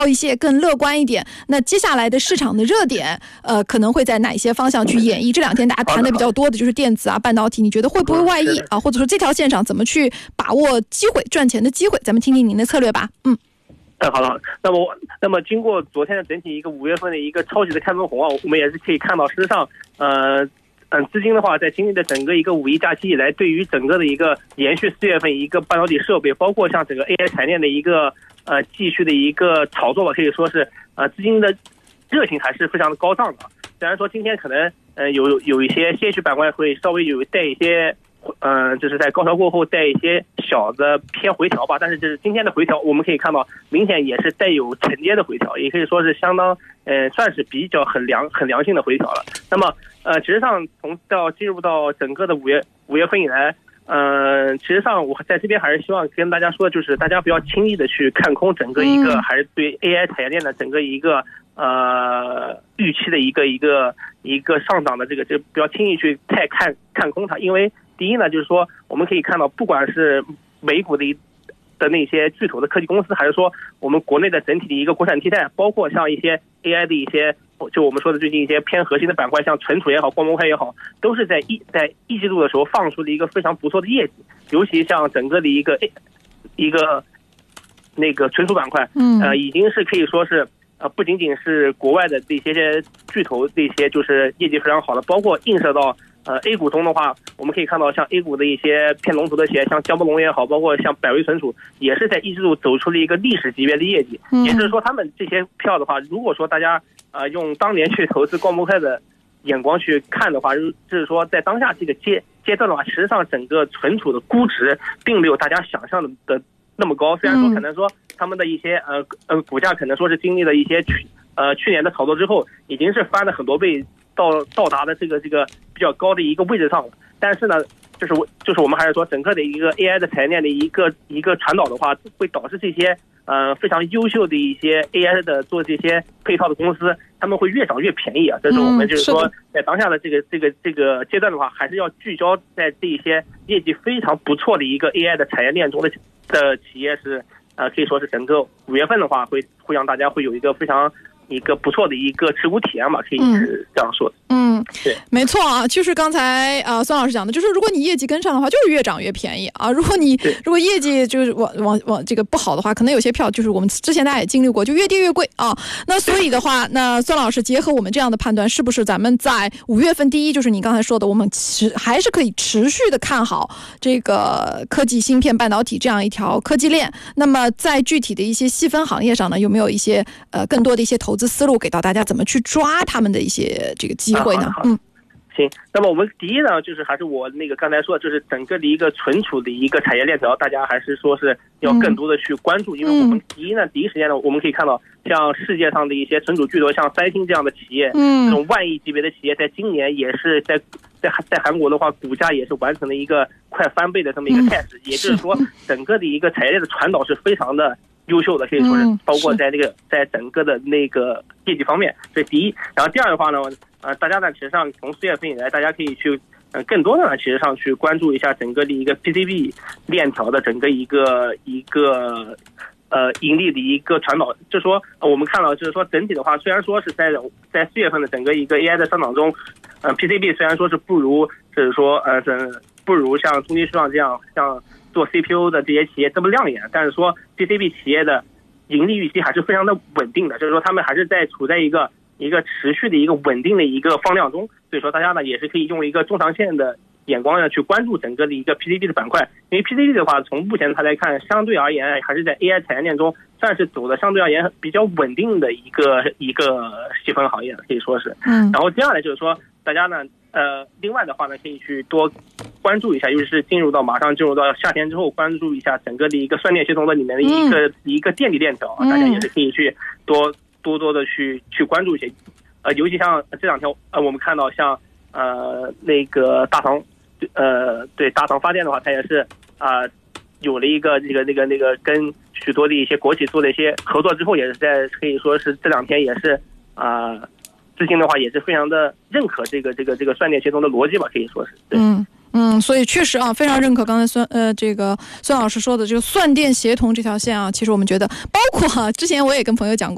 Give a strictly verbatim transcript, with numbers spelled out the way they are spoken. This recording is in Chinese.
一些更乐观一点，那接下来的市场的热点，呃，可能会在哪一些方向去演绎？这两天大家谈的比较多的就是电子啊、半导体，你觉得会不会外溢啊？或者说这条线上怎么去把握机会、赚钱的机会？咱们听听您的策略吧。嗯。 嗯，好了，那么那么经过昨天的整体一个五月份的一个超级的开门红啊，我们也是可以看到，事实上，呃。嗯，资金的话，在经历的整个一个五一假期以来，对于整个的一个延续四月份一个半导体设备，包括像整个 A I 产业链的一个呃继续的一个炒作吧，可以说是呃资金的热情还是非常的高涨的。虽然说今天可能呃有有一些些许板块会稍微有带一些。嗯、呃，就是在高潮过后带一些小的偏回调吧，但是这是今天的回调，我们可以看到明显也是带有承接的回调，也可以说是相当呃算是比较很良很良性的回调了。那么呃，其实上从到进入到整个的五月五月份以来，呃，其实上我在这边还是希望跟大家说，就是大家不要轻易的去看空整个一个，还是对 A I 产业链的整个一个呃预期的一个一个一个上涨的这个，就不要轻易去太看看空它，因为。第一呢，就是说我们可以看到，不管是美股的的那些巨头的科技公司，还是说我们国内的整体的一个国产替代，包括像一些 A I 的一些，就我们说的最近一些偏核心的板块，像存储也好，光模块也好，都是在一在一季度的时候放出了一个非常不错的业绩，尤其像整个的一个一个那个存储板块，呃，已经是可以说是。呃，不仅仅是国外的这些巨头，这些就是业绩非常好的，包括映射到呃 A 股中的话，我们可以看到像 A 股的一些偏龙头的企业，像江波龙也好，包括像百威存储，也是在一季度走出了一个历史级别的业绩。嗯、也就是说，他们这些票的话，如果说大家呃用当年去投资光模块的眼光去看的话，就是说在当下这个阶阶段的话，实际上整个存储的估值并没有大家想象的的那么高，虽然说可能说。他们的一些呃呃股价可能说是经历了一些去呃去年的炒作之后，已经是翻了很多倍，到到达的这个这个比较高的一个位置上了。但是呢，就是我就是我们还是说整个的一个 A I 的产业链的一个一个传导的话，会导致这些呃非常优秀的一些 A I 的做这些配套的公司，他们会越涨越便宜啊。这是我们就是说在当下的这个这个这个阶段的话，还是要聚焦在这一些业绩非常不错的一个 A I 的产业链中的的企业是。呃，可以说是整个五月份的话，会会让大家会有一个非常一个不错的一个持股体验吧，可以是这样说的。 嗯，对，没错啊，就是刚才啊、呃、孙老师讲的，就是如果你业绩跟上的话，就是越涨越便宜啊。如果你如果业绩就是往往往这个不好的话，可能有些票就是我们之前大家也经历过，就越跌越贵啊。那所以的话，那孙老师结合我们这样的判断，是不是咱们在五月份第一，就是你刚才说的，我们持还是可以持续的看好这个科技芯片、半导体这样一条科技链？那么在具体的一些细分行业上呢，有没有一些呃更多的一些投资思路给到大家，怎么去抓他们的一些这个机会呢？ 嗯，行。那么我们第一呢，就是还是我那个刚才说的，就是整个的一个存储的一个产业链条，大家还是说是要更多的去关注，嗯、因为我们第一呢，第一时间呢，我们可以看到，像世界上的一些存储巨头，像三星这样的企业，嗯，这种万亿级别的企业，在今年也是在在在韩国的话，股价也是完成了一个快翻倍的这么一个态势，嗯、也就是说，整个的一个产业链的传导是非常的。优秀的，可以说是包括在这个在整个的那个业绩方面，这是第一。然后第二的话呢，呃，大家呢其实上从四月份以来，大家可以去呃更多的呢其实上去关注一下整个的一个 P C B 链条的整个一个一个呃盈利的一个传导。就是说、呃、我们看到就是说整体的话，虽然说是在在四月份的整个一个 A I 的上涨中，呃 P C B 虽然说是不如就是说呃不如像中基数上这样像。做 C P U 的这些企业这么亮眼，但是说 P C B 企业的盈利预期还是非常的稳定的，就是说他们还是在处在一个一个持续的一个稳定的一个放量中，所以说大家呢也是可以用一个中长线的眼光呢去关注整个的一个 P C B 的板块，因为 P C B 的话，从目前它来看，相对而言还是在 A I 产业链中算是走的相对而言比较稳定的一个一个细分行业，可以说是。嗯。然后接下来就是说，大家呢，呃，另外的话呢，可以去多关注一下，尤其是进入到马上进入到夏天之后，关注一下整个的一个算电系统的里面的一个、嗯、一个电力链条，大家也是可以去多多多的去去关注一些。呃，尤其像这两天，呃，我们看到像呃那个大唐。呃，对大唐发电的话，它也是啊、呃，有了一个这个那个那个跟许多的一些国企做的一些合作之后，也是在可以说是这两天也是啊、呃，资金的话也是非常的认可这个这个这个算电协同的逻辑吧，可以说是。对嗯嗯，所以确实啊，非常认可刚才孙呃这个孙老师说的这个算电协同这条线啊，其实我们觉得，包括、啊、之前我也跟朋友讲过。